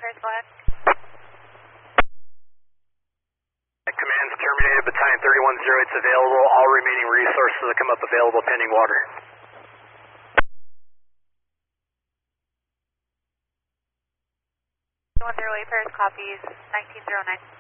Paris, go ahead. Command's terminated, Battalion 310, it's available. All remaining resources will come up available pending water. 108 Paris copies, 1909.